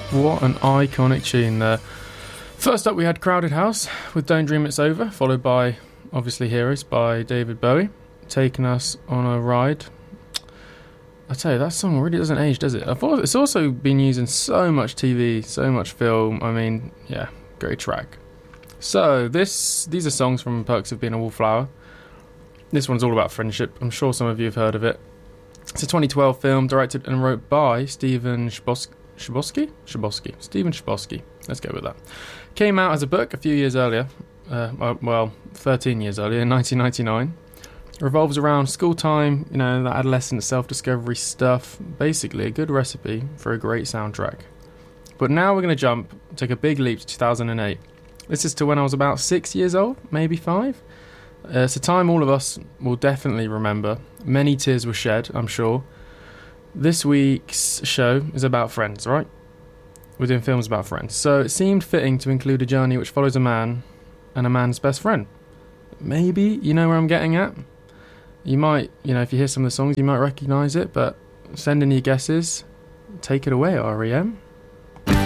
What an iconic tune there. First up we had Crowded House with Don't Dream It's Over, followed by, obviously, Heroes by David Bowie, taking us on a ride. I tell you, that song really doesn't age, does it? It's also been used in so much TV, so much film. I mean, yeah, great track. So, these are songs from Perks of Being a Wallflower. This one's all about friendship. I'm sure some of you have heard of it. It's a 2012 film directed and wrote by Steven Chbosky? Steven Chbosky. Let's go with that. Came out as a book a few years earlier. 13 years earlier, in 1999. Revolves around school time, that adolescent self-discovery stuff. Basically, a good recipe for a great soundtrack. But now we're going to take a big leap to 2008. This is to when I was about 6 years old, maybe 5. It's a time all of us will definitely remember. Many tears were shed, I'm sure. This week's show is about friends, right? We're doing films about friends. So it seemed fitting to include a journey which follows a man and a man's best friend. Maybe you know where I'm getting at? You might, if you hear some of the songs, you might recognise it, but send in your guesses. Take it away, REM.